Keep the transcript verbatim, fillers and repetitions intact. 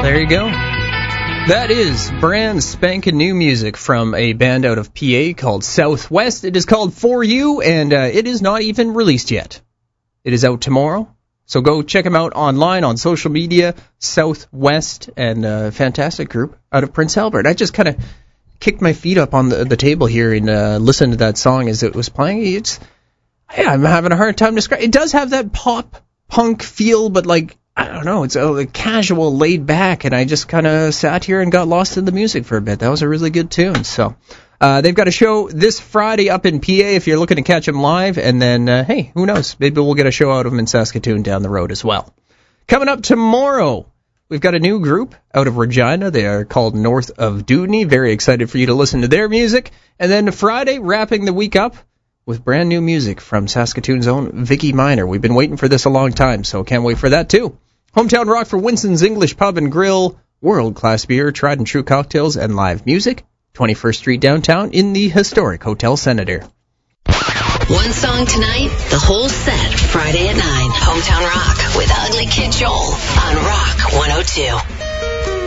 there you go. That is brand spanking new music from a band out of P A called Southwest. It is called For You, and uh, it is not even released yet. It is out tomorrow, so go check them out online on social media. Southwest, and a fantastic group out of Prince Albert. I just kind of kicked my feet up on the, the table here and uh, listened to that song as it was playing. It's, yeah, I'm having a hard time describing. It does have that pop punk feel, but like, I don't know, it's a, a casual, laid back, and I just kind of sat here and got lost in the music for a bit. That was a really good tune. So uh, they've got a show this Friday up in P A if you're looking to catch them live, and then, uh, hey, who knows, maybe we'll get a show out of them in Saskatoon down the road as well. Coming up tomorrow, we've got a new group out of Regina. They are called North of Dewdney. Very excited for you to listen to their music. And then Friday, wrapping the week up with brand new music from Saskatoon's own Vicky Miner. We've been waiting for this a long time, so can't wait for that too. Hometown rock for Winston's English Pub and Grill, world-class beer, tried and true cocktails, and live music. twenty-first Street downtown in the historic Hotel Senator. One song tonight, the whole set Friday at nine. Hometown Rock with Ugly Kid Joel on Rock one oh two.